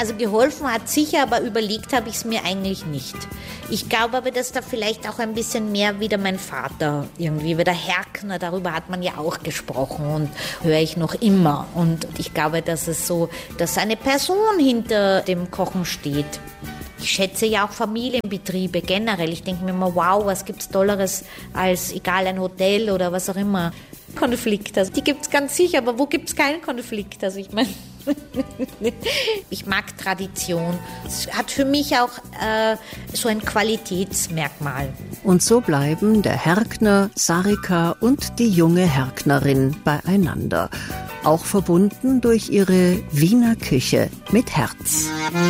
Also geholfen hat sicher, aber überlegt habe ich es mir eigentlich nicht. Ich glaube aber, dass da vielleicht auch ein bisschen mehr wieder mein Vater irgendwie, wie der Herkner, darüber hat man ja auch gesprochen und höre ich noch immer. Und ich glaube, dass es so, dass eine Person hinter dem Kochen steht. Ich schätze ja auch Familienbetriebe generell. Ich denke mir immer, wow, was gibt's Tolleres als, egal, ein Hotel oder was auch immer. Konflikt, also die gibt's ganz sicher, aber wo gibt's keinen Konflikt? Also ich meine, ich mag Tradition. Es hat für mich auch so ein Qualitätsmerkmal. Und so bleiben der Herkner, Sarika und die junge Herknerin beieinander. Auch verbunden durch ihre Wiener Küche mit Herz.